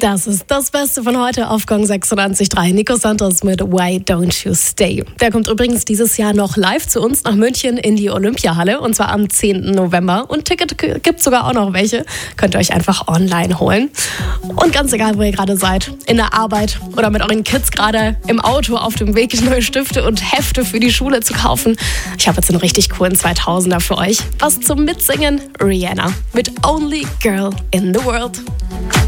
Das ist das Beste von heute auf Gong 96.3. Nico Santos mit Why Don't You Stay. Der kommt übrigens dieses Jahr noch live zu uns nach München in die Olympiahalle und zwar am 10. November. Und Ticket gibt sogar auch noch welche. Könnt ihr euch einfach online holen. Und ganz egal, wo ihr gerade seid, in der Arbeit oder mit euren Kids gerade im Auto auf dem Weg, neue Stifte und Hefte für die Schule zu kaufen. Ich habe jetzt einen richtig coolen 2000er für euch. Was zum Mitsingen? Rihanna mit Only Girl in the World.